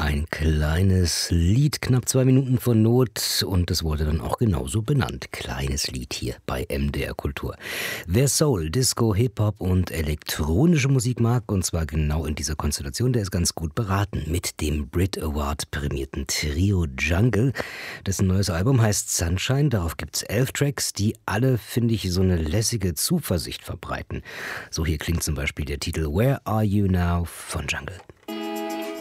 Ein kleines Lied, knapp 2 Minuten von Not, und es wurde dann auch genauso benannt. Kleines Lied hier bei MDR Kultur. Wer Soul, Disco, Hip-Hop und elektronische Musik mag, und zwar genau in dieser Konstellation, der ist ganz gut beraten mit dem Brit Award prämierten Trio Jungle. Dessen neues Album heißt Sunshine. Darauf gibt's 11 Tracks, die alle, finde ich, so eine lässige Zuversicht verbreiten. So hier klingt zum Beispiel der Titel Where Are You Now von Jungle.